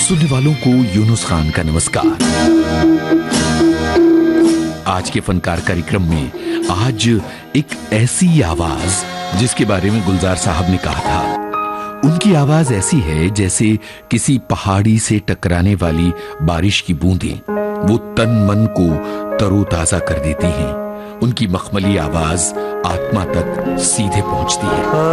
सुनने वालों को यूनुस खान का नमस्कार। आज के फनकार कार्यक्रम में आज एक ऐसी आवाज जिसके बारे में गुलजार साहब ने कहा था, उनकी आवाज ऐसी है जैसे किसी पहाड़ी से टकराने वाली बारिश की बूंदें वो तन मन को तरोताजा कर देती हैं। उनकी मखमली आवाज आत्मा तक सीधे पहुंचती है।